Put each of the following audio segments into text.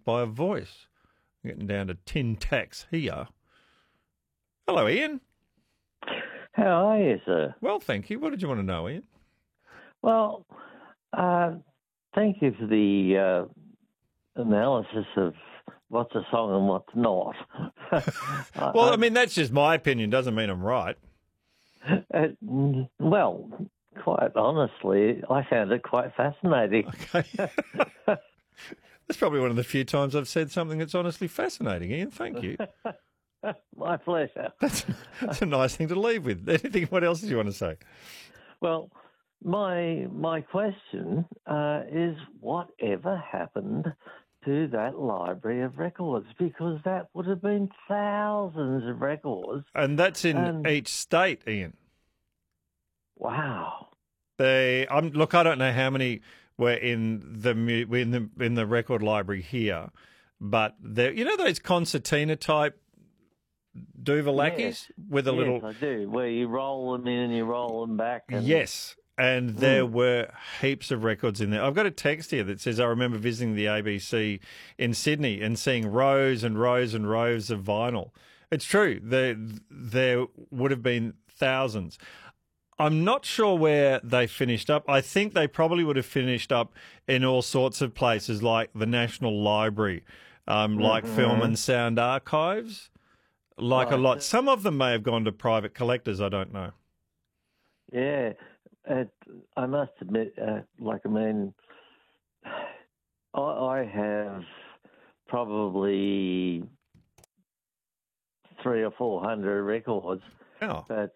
by a voice. Getting down to tin tacks here. Hello, Ian. How are you, sir? Well, thank you. What did you want to know, Ian? Well, thank you for the analysis of what's a song and what's not. Well, I mean, that's just my opinion. Doesn't mean I'm right. Well, quite honestly, I found it quite fascinating. Okay. That's probably one of the few times I've said something that's honestly fascinating, Ian. Thank you. My pleasure. That's a nice thing to leave with. Anything? What else did you want to say? Well, my question is, whatever happened to that library of records? Because that would have been thousands of records. And that's in each state, Ian. Wow. Look, I don't know how many were in the record library here, but you know those concertina type Duvalakis with a little. Yes, I do. Where you roll them in and you roll them back. Yes, and there were heaps of records in there. I've got a text here that says I remember visiting the ABC in Sydney and seeing rows and rows and rows of vinyl. It's true. There would have been thousands. I'm not sure where they finished up. I think they probably would have finished up in all sorts of places like the National Library, like Film and Sound Archives, like a lot. Some of them may have gone to private collectors, I don't know. Yeah, I must admit, I have probably 300 or 400 records. Oh. But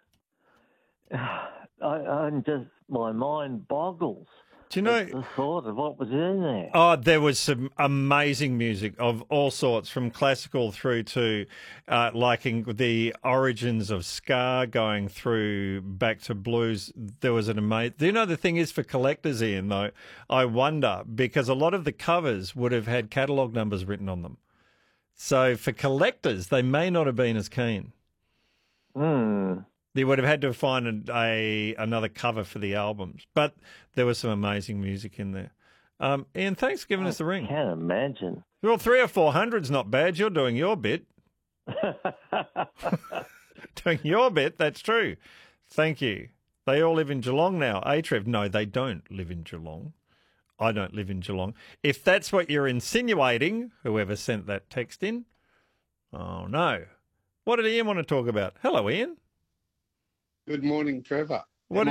I'm just, my mind boggles. Do you know the thought of what was in there? Oh, there was some amazing music of all sorts, from classical through to liking the origins of ska, going through back to blues. There was an amazing. You know, the thing is for collectors, Ian, though, I wonder, because a lot of the covers would have had catalogue numbers written on them. So for collectors, they may not have been as keen. They would have had to find another cover for the albums. But there was some amazing music in there. Ian, thanks for giving us the ring. I can't imagine. Well, 300 or 400's not bad. You're doing your bit. Doing your bit, that's true. Thank you. They all live in Geelong now. Trev? No, they don't live in Geelong. I don't live in Geelong. If that's what you're insinuating, whoever sent that text in, oh, no. What did Ian want to talk about? Hello, Ian. Good morning, Trevor. What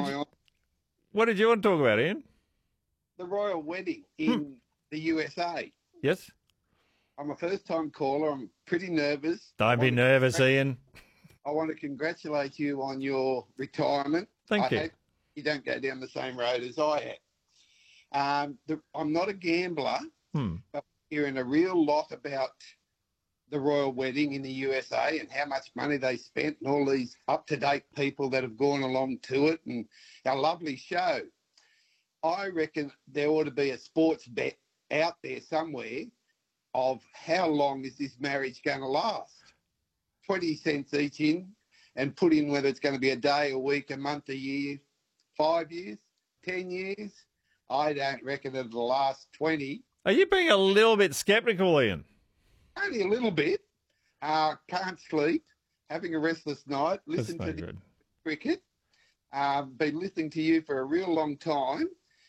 did you want to talk about, Ian? The royal wedding in the USA. Yes. I'm a first-time caller. I'm pretty nervous. Don't be nervous, Ian. I want to congratulate you on your retirement. Thank you. I hope you don't go down the same road as I have. I'm not a gambler, but I'm hearing a real lot about the royal wedding in the USA and how much money they spent and all these up-to-date people that have gone along to it and a lovely show. I reckon there ought to be a sports bet out there somewhere of how long is this marriage going to last. 20 cents each in and put in whether it's going to be a day, a week, a month, a year, 5 years, 10 years. I don't reckon it'll last 20. Are you being a little bit sceptical, Ian? Only a little bit. Can't sleep, having a restless night, listen to the cricket. Been listening to you for a real long time.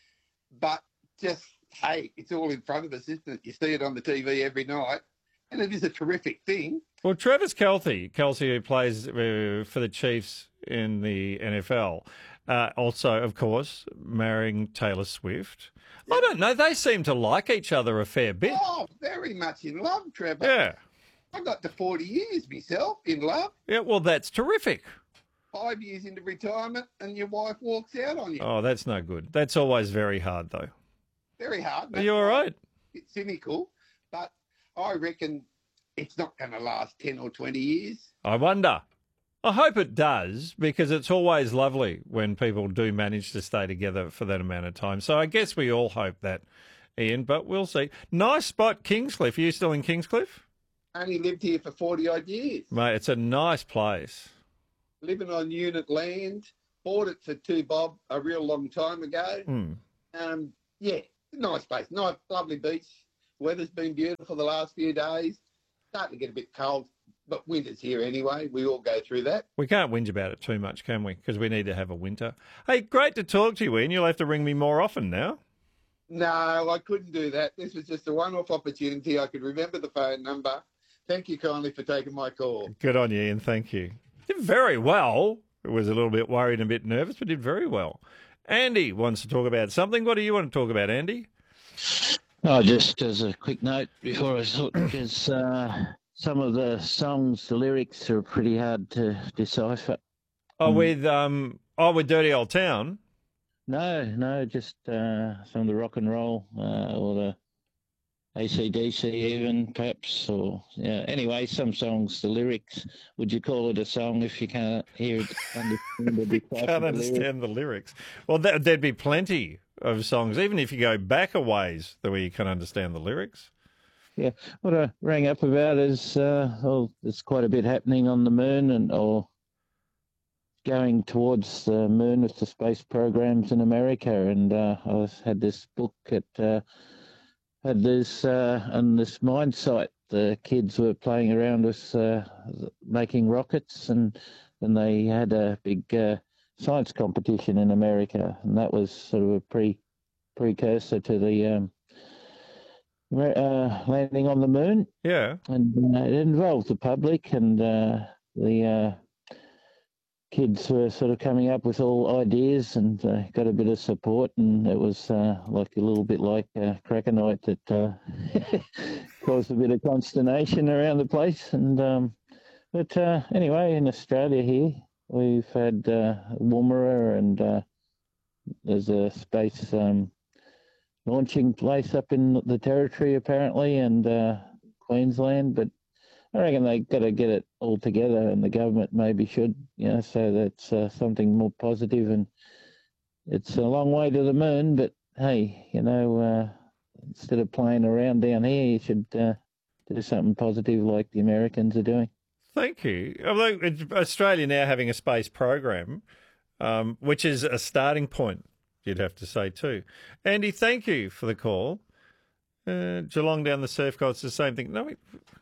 But just, hey, it's all in front of us, isn't it? You see it on the TV every night. And it is a terrific thing. Well, Travis Kelce, who plays for the Chiefs in the NFL, also, of course, marrying Taylor Swift. I don't know. They seem to like each other a fair bit. Oh, very much in love, Trevor. Yeah. I got to 40 years myself in love. Yeah, well, that's terrific. 5 years into retirement and your wife walks out on you. Oh, that's no good. That's always very hard, though. Very hard. Are you all right? It's cynical, but I reckon it's not going to last 10 or 20 years. I wonder. I hope it does, because it's always lovely when people do manage to stay together for that amount of time. So I guess we all hope that, Ian, but we'll see. Nice spot, Kingscliff. Are you still in Kingscliff? Only lived here for 40-odd years. Mate, it's a nice place. Living on unit land. Bought it for 2 bob a real long time ago. Yeah, nice place. Nice, lovely beach Weather's been beautiful the last few days. Starting to get a bit cold, but winter's here anyway. We all go through that. We can't whinge about it too much, can we? Because we need to have a winter. Hey, great to talk to you, Ian. You'll have to ring me more often now. No, I couldn't do that. This was just a one-off opportunity. I could remember the phone number. Thank you kindly for taking my call. Good on you, Ian. Thank you. Did very well. I was a little bit worried and a bit nervous, but did very well. Andy wants to talk about something. What do you want to talk about, Andy? Oh, just as a quick note before I thought, because some of the songs, the lyrics are pretty hard to decipher. With Dirty Old Town? No, just some of the rock and roll or the AC/DC even, perhaps, or anyway, some songs, the lyrics. Would you call it a song if you can't hear it, can't understand the lyrics? Well, there'd be plenty of songs, even if you go back a ways, the way you can understand the lyrics. Yeah, what I rang up about is, there's quite a bit happening on the moon or going towards the moon with the space programs in America, and I had this book on this mine site. The kids were playing around with making rockets, and then they had a big science competition in America, and that was sort of a precursor to the landing on the moon. Yeah, and it involved the public, and the kids were sort of coming up with all ideas and got a bit of support, and it was like a little bit like Krakenite that caused a bit of consternation around the place. And but anyway, in Australia here, we've had Woomera, and there's a space launching place up in the Territory apparently, and Queensland, but I reckon they got to get it all together, and the government maybe should, so that's something more positive. And it's a long way to the moon, but hey, instead of playing around down here, you should do something positive like the Americans are doing. Thank you. Although Australia now having a space program, which is a starting point, you'd have to say too. Andy, thank you for the call. Geelong down the surf coast, the same thing. No,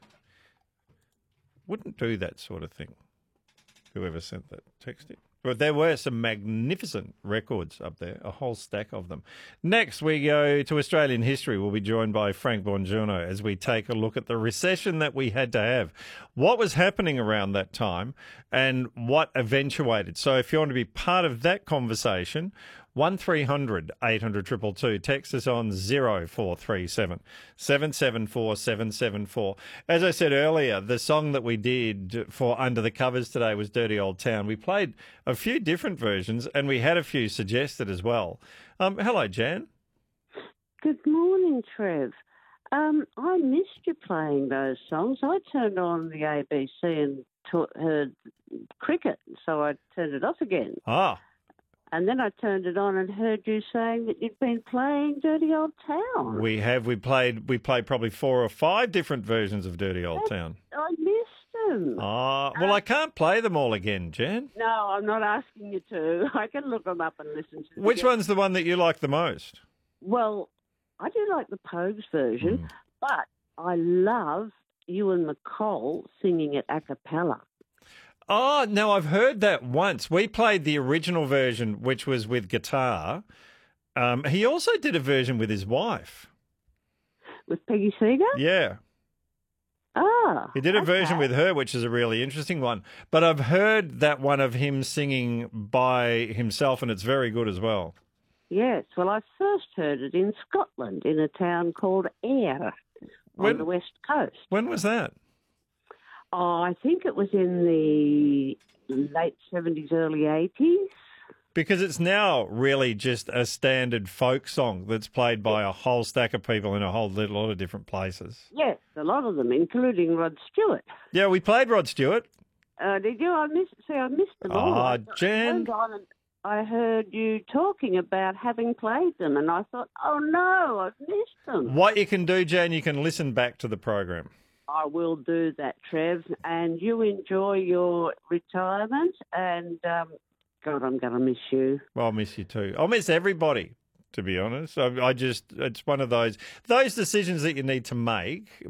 wouldn't do that sort of thing, whoever sent that text in. But there were some magnificent records up there, a whole stack of them. Next, we go to Australian history. We'll be joined by Frank Bongiorno as we take a look at the recession that we had to have, what was happening around that time, and what eventuated. So if you want to be part of that conversation, 1300 800 222. Text us on 0437 774 774. As I said earlier, the song that we did for Under the Covers today was Dirty Old Town. We played a few different versions, and we had a few suggested as well. Hello, Jan. Good morning, Trev. I missed you playing those songs. I turned on the ABC and heard cricket, so I turned it off again. Ah. And then I turned it on and heard you saying that you'd been playing Dirty Old Town. We have. We played probably 4 or 5 different versions of Dirty Old Town. I missed them. Well, I can't play them all again, Jan. No, I'm not asking you to. I can look them up and listen to them. Which one's the one that you like the most? Well, I do like the Pogues version, but I love Ewan McColl singing it a cappella. Oh, no, I've heard that once. We played the original version, which was with guitar. He also did a version with his wife. With Peggy Seeger? Yeah. Ah. He did a version with her, which is a really interesting one. But I've heard that one of him singing by himself, and it's very good as well. Yes. Well, I first heard it in Scotland, in a town called Ayr on the west coast. When was that? Oh, I think it was in the late 70s, early 80s. Because it's now really just a standard folk song that's played by a whole stack of people in a whole lot of different places. Yes, a lot of them, including Rod Stewart. Yeah, we played Rod Stewart. Did you? I missed them all. Ah, Jan. I heard you talking about having played them, and I thought, oh no, I've missed them. What you can do, Jan, you can listen back to the program. I will do that, Trev, and you enjoy your retirement, and God, I'm going to miss you. Well, I'll miss you too. I'll miss everybody. to be honest. I just, it's one of those decisions that you need to make,